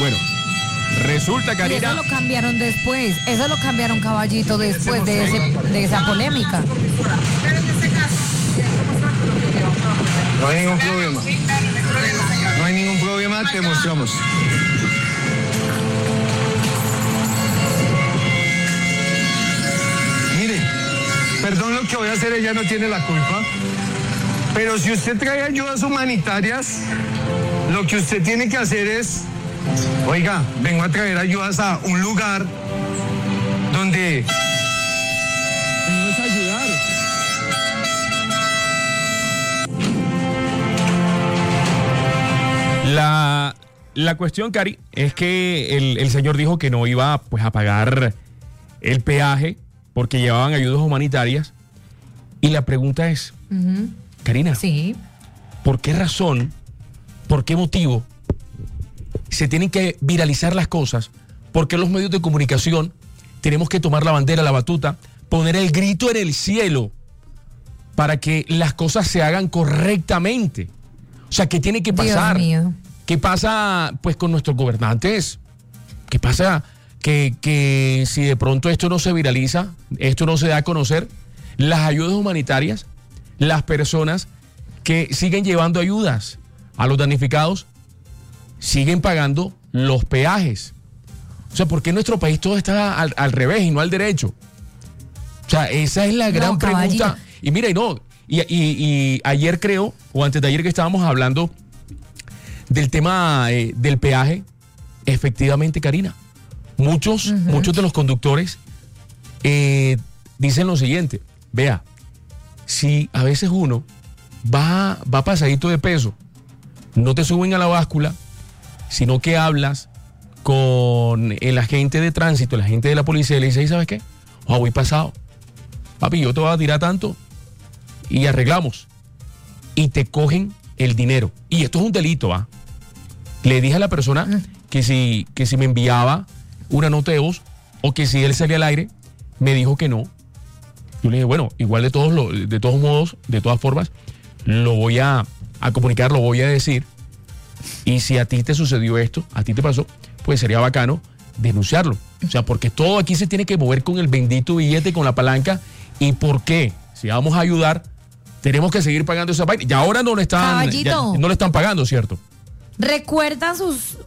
Bueno, resulta, Y Karina... eso lo cambiaron después. Eso lo cambiaron, Caballito, después de esa polémica. No hay ningún problema. No hay ningún problema, te mostramos. Mire, perdón lo que voy a hacer, ella no tiene la culpa. Pero si usted trae ayudas humanitarias, lo que usted tiene que hacer es, oiga, vengo a traer ayudas a un lugar donde vengo a ayudar. La cuestión, Cari, es que el señor dijo que no iba pues, a pagar el peaje porque llevaban ayudas humanitarias. Y la pregunta es, Karina, Sí. ¿por qué razón, por qué motivo se tienen que viralizar las cosas? ¿Por qué los medios de comunicación tenemos que tomar la bandera, la batuta, poner el grito en el cielo para que las cosas se hagan correctamente? O sea, ¿qué tiene que pasar? Dios mío. ¿Qué pasa pues con nuestros gobernantes? ¿Qué pasa que si de pronto esto no se viraliza, esto no se da a conocer, las ayudas humanitarias, las personas que siguen llevando ayudas a los damnificados, siguen pagando los peajes? O sea, ¿por qué en nuestro país todo está al revés y no al derecho? O sea, esa es la gran pregunta. Y mira, y ayer creo, o antes de ayer que estábamos hablando del tema del peaje, efectivamente, Karina, muchos de los conductores dicen lo siguiente: vea, si a veces uno va pasadito de peso, no te suben a la báscula, sino que hablas con el agente de tránsito, el agente de la policía, y le dices, ¿sabes qué? Voy pasado. Papi, yo te voy a tirar tanto y arreglamos. Y te cogen el dinero. Y esto es un delito, ¿va? Le dije a la persona que si me enviaba una nota de voz o que si él salía al aire, me dijo que no. Yo le dije, bueno, igual de todos modos, de todas formas, lo voy a comunicar, lo voy a decir. Y si a ti te sucedió esto, a ti te pasó, pues sería bacano denunciarlo. O sea, porque todo aquí se tiene que mover con el bendito billete, con la palanca. ¿Y por qué? Si vamos a ayudar, tenemos que seguir pagando esa vaina. Y ahora no le están pagando, ¿cierto? ¿Recuerdas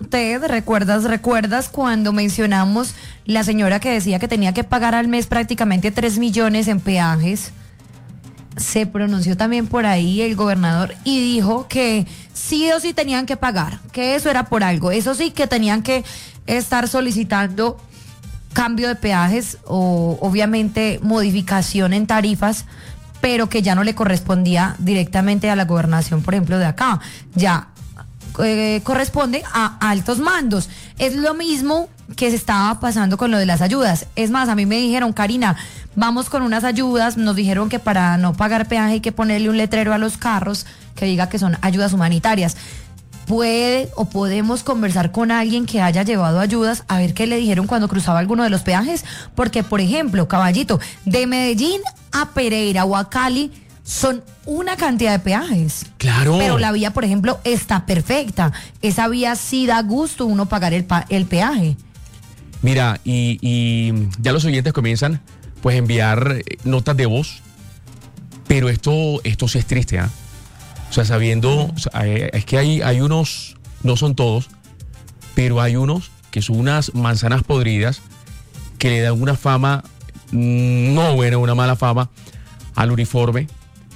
cuando mencionamos la señora que decía que tenía que pagar al mes prácticamente 3 millones en peajes? Se pronunció también por ahí el gobernador y dijo que sí o sí tenían que pagar, que eso era por algo. Eso sí, que tenían que estar solicitando cambio de peajes o obviamente modificación en tarifas, pero que ya no le correspondía directamente a la gobernación, por ejemplo, de acá. Ya corresponde a altos mandos. Es lo mismo que se estaba pasando con lo de las ayudas. Es más, a mí me dijeron, Karina, vamos con unas ayudas, nos dijeron que para no pagar peaje hay que ponerle un letrero a los carros que diga que son ayudas humanitarias. ¿Puede o podemos conversar con alguien que haya llevado ayudas a ver qué le dijeron cuando cruzaba alguno de los peajes? Porque, por ejemplo, Caballito, de Medellín a Pereira o a Cali son una cantidad de peajes. Claro. Pero la vía, por ejemplo, está perfecta. Esa vía sí da gusto uno pagar el peaje. Mira, y ya los oyentes comienzan pues a enviar notas de voz, pero esto sí es triste, ¿ah? O sea, sabiendo, o sea, es que hay unos, no son todos, pero hay unos que son unas manzanas podridas que le dan una fama, no buena, una mala fama al uniforme,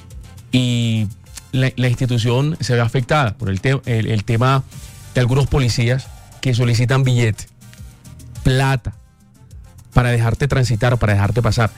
y la institución se ve afectada por el tema de algunos policías que solicitan billete, plata, para dejarte transitar, para dejarte pasar.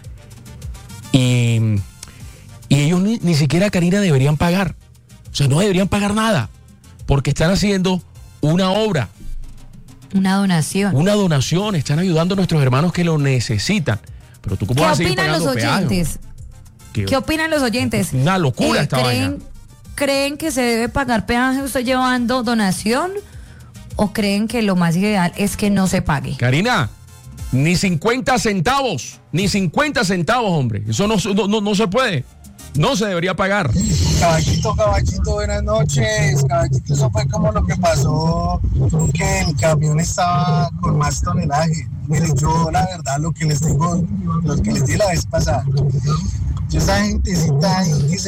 Y ellos ni siquiera, Karina, deberían pagar. O sea, no deberían pagar nada, porque están haciendo una obra. Una donación. Una donación, están ayudando a nuestros hermanos que lo necesitan. Pero tú, ¿cómo vas a seguir pagando peaje? ¿Qué opinan los oyentes? Una locura esta vaina. ¿Creen que se debe pagar peaje usted llevando donación? ¿O creen que lo más ideal es que no se pague? Karina, ni 50 centavos, hombre. Eso no se puede. no se debería pagar. Caballito, buenas noches. Caballito, eso fue como lo que pasó, que el camión estaba con más tonelaje. Mire, yo la verdad lo que les digo, lo que les di la vez pasada, yo esa gentecita ahí que se